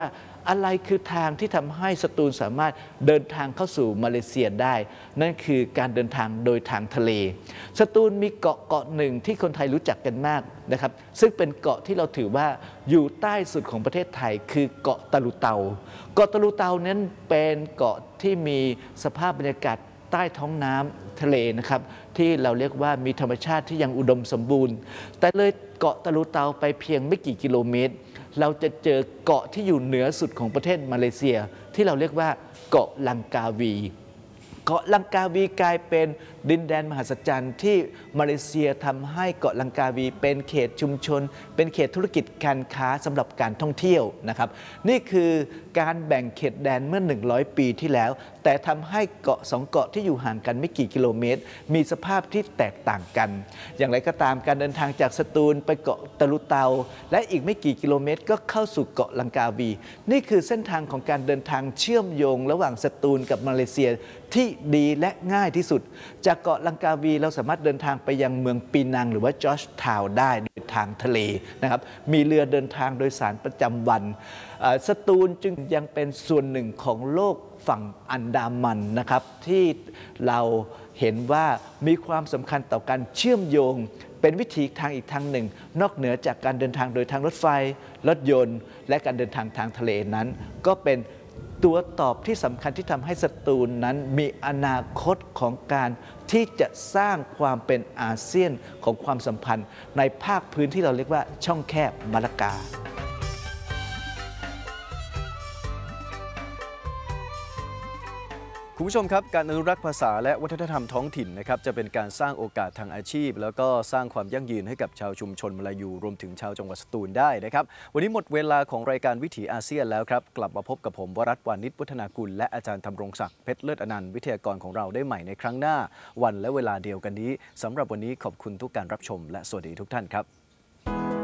อะไรคือทางที่ทำให้สตูลสามารถเดินทางเข้าสู่มาเลเซียได้นั่นคือการเดินทางโดยทางทะเลสตูลมีเกาะหนึ่งที่คนไทยรู้จักกันมากนะครับซึ่งเป็นเกาะที่เราถือว่าอยู่ใต้สุดของประเทศไทยคือเกาะตะลุเตาเกาะตะลุเตานั้นเป็นเกาะที่มีสภาพบรรยากาศใต้ท้องน้ำทะเลนะครับที่เราเรียกว่ามีธรรมชาติที่ยังอุดมสมบูรณ์แต่เลยเกาะตะลุเตาไปเพียงไม่กี่กิโลเมตรเราจะเจอเกาะที่อยู่เหนือสุดของประเทศมาเลเซียที่เราเรียกว่าเกาะลังกาวีเกาะลังกาวีกลายเป็นดินแดนมหัศจรรย์ที่มาเลเซียทำให้เกาะลังกาวีเป็นเขตชุมชนเป็นเขตธุรกิจการค้าสำหรับการท่องเที่ยวนะครับนี่คือการแบ่งเขตแดนเมื่อ100 ปีที่แล้วแต่ทำให้เกาะ2 เกาะที่อยู่ห่างกันไม่กี่กิโลเมตรมีสภาพที่แตกต่างกันอย่างไรก็ตามการเดินทางจากสตูลไปเกาะตะลุเตาและอีกไม่กี่กิโลเมตรก็เข้าสู่เกาะลังกาวีนี่คือเส้นทางของการเดินทางเชื่อมโยงระหว่างสตูลกับมาเลเซียที่ดีและง่ายที่สุดจากเกาะลังกาวีเราสามารถเดินทางไปยังเมืองปีนังหรือว่าจอร์จทาวน์ได้โดยทางทะเลนะครับมีเรือเดินทางโดยสารประจำวันสตูลจึงยังเป็นส่วนหนึ่งของโลกฝั่งอันดามันนะครับที่เราเห็นว่ามีความสำคัญต่อการเชื่อมโยงเป็นวิถีทางอีกทางหนึ่งนอกเหนือจากการเดินทางโดยทางรถไฟรถยนต์และการเดินทางทางทะเลนั้นก็เป็นตัวตอบที่สำคัญที่ทำให้สตูลนั้นมีอนาคตของการที่จะสร้างความเป็นอาเซียนของความสัมพันธ์ในภาคพื้นที่เราเรียกว่าช่องแคบมะละกาคุณผู้ชมครับการอนุรักษ์ภาษาและวัฒนธรรมท้องถิ่นนะครับจะเป็นการสร้างโอกาสทางอาชีพแล้วก็สร้างความยั่งยืนให้กับชาวชุมชนมลายูรวมถึงชาวจังหวัดสตูลได้นะครับวันนี้หมดเวลาของรายการวิถีอาเซียนแล้วครับกลับมาพบกับผมวรัตน์ วานิชวัฒนากุลและอาจารย์ธำรงศักดิ์เพชรเลิศอนันต์วิทยากรของเราได้ใหม่ในครั้งหน้าวันและเวลาเดียวกันนี้สำหรับวันนี้ขอบคุณทุกการรับชมและสวัสดีทุกท่านครับ